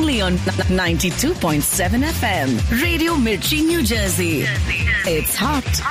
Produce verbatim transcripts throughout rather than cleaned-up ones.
only on ninety-two point seven F M. Radio Mirchi, New Jersey. It's hot.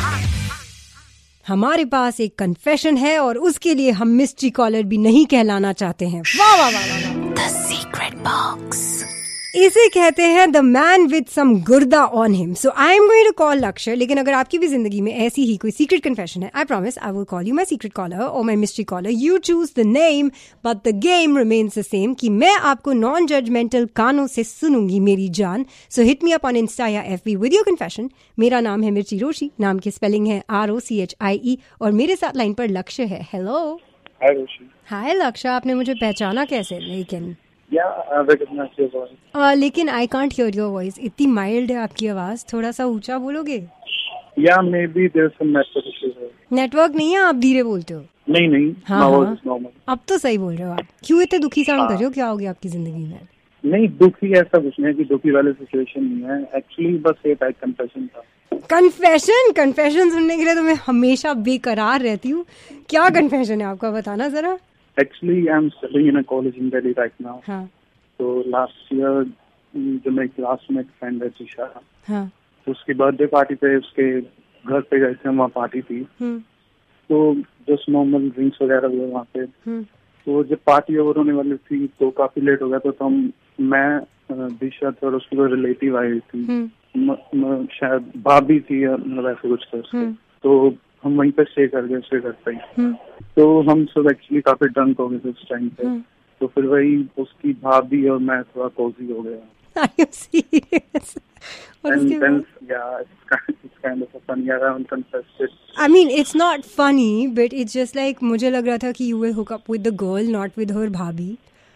हमारे पास एक confession है और उसके लिए हम मिस्ट्री कॉलर भी नहीं कहलाना चाहते हैं। वाह वाह वाह वाह। The secret box. इसे कहते हैं द मैन विद सम गुर्दा on him. So I am going to call लक्ष्य, लेकिन अगर आपकी भी जिंदगी में ऐसी ही कोई सीक्रेट कन्फेशन है, I promise I will call you my secret collar और माई mystery collar. You choose the name but the game remains the same कि मैं आपको नॉन जजमेंटल कानों से सुनूंगी मेरी जान। सो hit me up on Insta या F be with your confession. मेरा नाम है मिर्ची रोशी, नाम की स्पेलिंग है R O C H I ई और मेरे साथ लाइन पर लक्ष्य है। हेलो। हाय रोशी। हाय लक्ष्य, आपने मुझे पहचाना कैसे? लेकिन Yeah, I recognize your voice. Uh, लेकिन I can't hear your voice, इतनी माइल्ड है आपकी आवाज, थोड़ा सा ऊंचा बोलोगे? Yeah, maybe there's some network issues. Network नहीं है, आप धीरे बोलते हो। नहीं नहीं, हाँ, my voice हाँ। is normal. अब तो सही बोल रहे हो आप। क्यों इतने दुखी साउंड हाँ। कर रहे हो? क्या हो गया आपकी जिंदगी में? नहीं, दुखी ऐसा कुछ नहीं है कि दुखी वाली सिचुएशन नहीं है। एक्चुअली बस एक एक कन्फेशन था। कन्फेशन? कन्फेशन सुनने के लिए तो मैं हमेशा बेकरार रहती हूँ। क्या कन्फेशन है आपका, बताना जरा। Actually, I'm studying in a college in Delhi right now. हाँ तो लास्ट ईयर जो मेरी क्लास में एक फ्रेंड है जिशा, हाँ तो उसकी बर्थडे पार्टी पे उसके घर पे गए थे, वहाँ पार्टी थी। हम्म तो जस्ट नॉर्मल ड्रिंक्स वगैरह हुए वहाँ पे। हम्म तो जब पार्टी ओवर होने वाली थी तो काफी लेट हो गया, तो हम मैं दिशा थे और उसकी कोई रिलेटिव आई थी, हम्म म, म, शायद भाभी थी या मतलब ऐसे कुछ थे उसके। हम्म तो हम वहीं पे स्टे कर गए उसके घर पे ही। हम्म तो हम सब एक्चुअली काफी ड्रंक हो गए थे उस टाइम पे। हम्म। तो फिर वही उसकी भाभी और मैं थोड़ा कोजी हो गया। Are you serious? और And उसके then, बाद? yeah, it's kind, it's kind of a funny. I haven't confessed it. I mean, it's not funny, but it's just like मुझे लग रहा था कि you will hook up with the girl, not with her भाभी.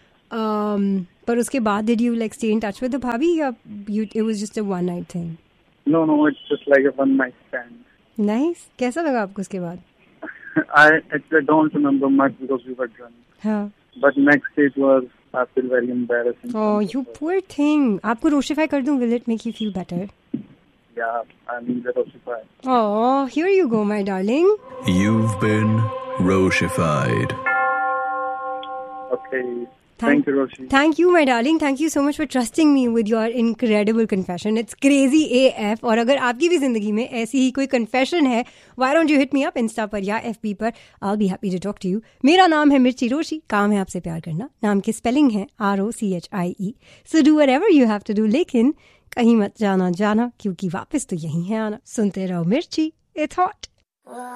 Um, पर उसके बाद did you like stay in touch with the भाभी या you it was just a one night thing? No, no, it's just like a one night stand. Nice. कैसा लगा आपको उसके बाद? I actually don't remember much because we were drunk. हाँ. But next day it was, I feel very embarrassing. Oh, you poor thing. आपको रोशिफाई कर दूं? Will it make you feel better? Yeah, I need the Roshify. Oh, here you go, my darling. You've been Roshified. Okay. Thank- Thank you, Roshi. Thank you, my darling. Thank you so much for trusting me with your incredible confession. It's crazy A F. और अगर आपकी भी जिंदगी में ऐसी ही कोई confession है, why don't you hit me up Insta पर या F B पर? I'll be happy to talk to you. मेरा नाम है मिर्ची रोशी, काम है आपसे प्यार करना। नाम की स्पेलिंग है R O C H I E. So do whatever you have to do, लेकिन कहीं मत जाना जाना, क्योंकि वापस तो यही है आना। सुनते रहो मिर्ची, it's hot.